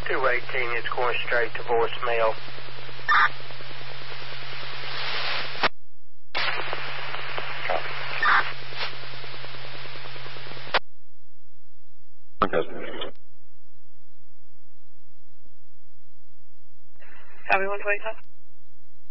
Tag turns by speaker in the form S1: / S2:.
S1: 218 is going straight to voicemail.
S2: Copy 125.